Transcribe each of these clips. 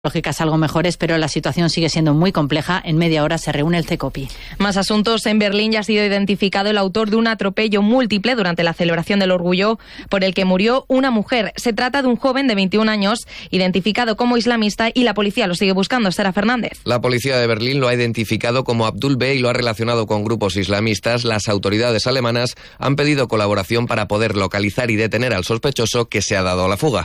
lógicas algo mejores, pero la situación sigue siendo muy compleja. En media hora se reúne el CECOPI. Más asuntos. En Berlín ya ha sido identificado el autor de un atropello múltiple durante la celebración del orgullo por el que murió una mujer. Se trata de un joven de 21 años, identificado como islamista, y la policía lo sigue buscando. Sara Fernández. La policía de Berlín lo ha identificado como Abdul B. y lo ha relacionado con grupos islamistas. Las autoridades alemanas han pedido colaboración para poder localizar y detener al sospechoso, que se ha dado a la fuga.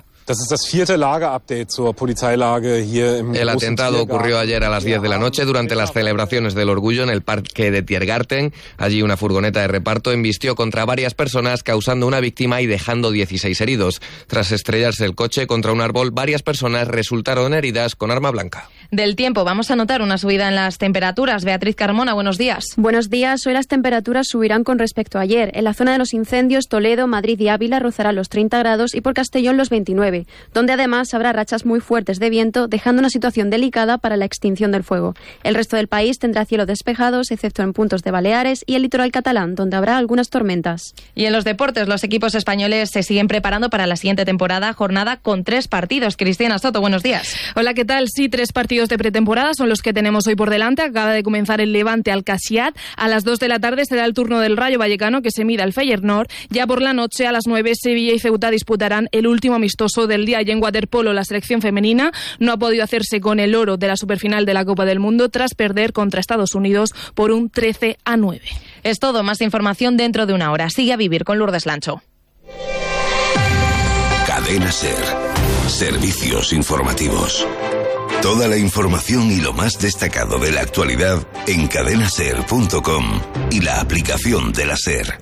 El atentado ocurrió ayer a las 10 de la noche durante las celebraciones del orgullo en el parque de Tiergarten. Allí una furgoneta de reparto embistió contra varias personas, causando una víctima y dejando 16 heridos. Tras estrellarse el coche contra un árbol, varias personas resultaron heridas con arma blanca. Del tiempo, vamos a notar una subida en las temperaturas. Beatriz Carmona, buenos días. Buenos días. Hoy las temperaturas subirán con respecto a ayer. En la zona de los incendios, Toledo, Madrid y Ávila rozarán los 30 grados y por Castellón los 29. Donde además habrá rachas muy fuertes de viento, dejando una situación delicada para la extinción del fuego. El resto del país tendrá cielo despejados, excepto en puntos de Baleares y el litoral catalán, donde habrá algunas tormentas. Y en los deportes, los equipos españoles se siguen preparando para la siguiente temporada, jornada con 3 partidos. Cristina Soto, buenos días. Hola, ¿qué tal? Sí, 3 partidos de pretemporada son los que tenemos hoy por delante. Acaba de comenzar el Levante al Casiat. A las 2 de la tarde será el turno del Rayo Vallecano, que se mida al Feyenoord. Ya por la noche, a las 9, Sevilla y Ceuta disputarán el último amistoso del día. Y en waterpolo, la selección femenina no ha podido hacerse con el oro de la superfinal de la Copa del Mundo tras perder contra Estados Unidos por un 13-9. Es todo. Más información dentro de una hora. Sigue a vivir con Lourdes Lancho. Cadena SER. Servicios informativos. Toda la información y lo más destacado de la actualidad en cadenaser.com y la aplicación de la SER.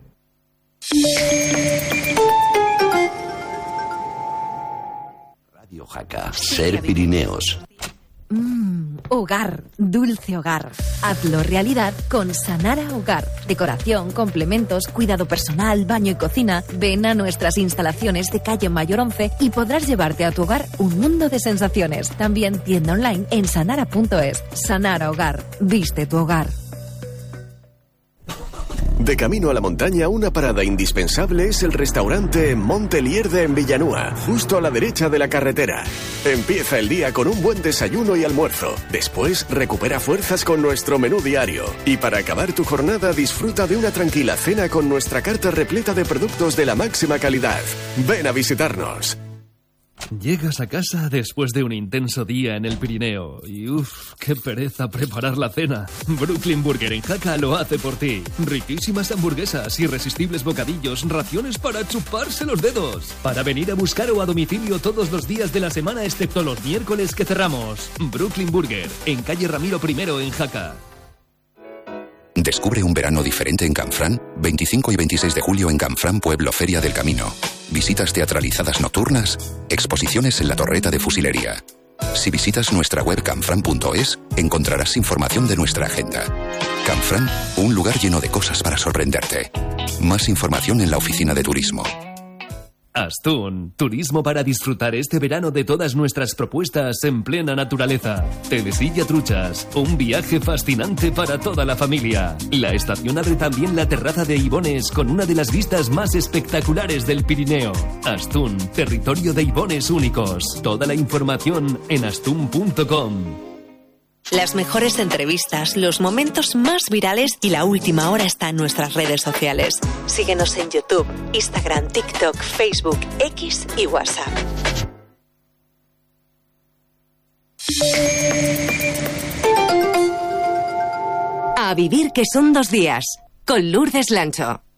Radio Jaca, SER Pirineos. Hogar, dulce hogar. Hazlo realidad con Sanara Hogar. Decoración, complementos, cuidado personal, baño y cocina. Ven a nuestras instalaciones de calle Mayor 11 y podrás llevarte a tu hogar un mundo de sensaciones. También tienda online en sanara.es. Sanara Hogar, viste tu hogar. De camino a la montaña, una parada indispensable es el restaurante Montelierde en Villanúa, justo a la derecha de la carretera. Empieza el día con un buen desayuno y almuerzo. Después, recupera fuerzas con nuestro menú diario. Y para acabar tu jornada, disfruta de una tranquila cena con nuestra carta repleta de productos de la máxima calidad. Ven a visitarnos. Llegas a casa después de un intenso día en el Pirineo y qué pereza preparar la cena. Brooklyn Burger en Jaca lo hace por ti. Riquísimas hamburguesas, irresistibles bocadillos, raciones para chuparse los dedos. Para venir a buscar o a domicilio todos los días de la semana excepto los miércoles que cerramos. Brooklyn Burger, en calle Ramiro I en Jaca. Descubre un verano diferente en Canfrán, 25 y 26 de julio en Canfrán Pueblo Feria del Camino. Visitas teatralizadas nocturnas, exposiciones en la Torreta de Fusilería. Si visitas nuestra web canfrán.es, encontrarás información de nuestra agenda. Canfrán, un lugar lleno de cosas para sorprenderte. Más información en la oficina de turismo. Astún, turismo para disfrutar este verano de todas nuestras propuestas en plena naturaleza. Telesilla Truchas, un viaje fascinante para toda la familia. La estación abre también la terraza de Ibones con una de las vistas más espectaculares del Pirineo. Astún, territorio de Ibones únicos. Toda la información en astún.com. Las mejores entrevistas, los momentos más virales y la última hora está en nuestras redes sociales. Síguenos en YouTube, Instagram, TikTok, Facebook, X y WhatsApp. A vivir que son 2 días, con Lourdes Lancho.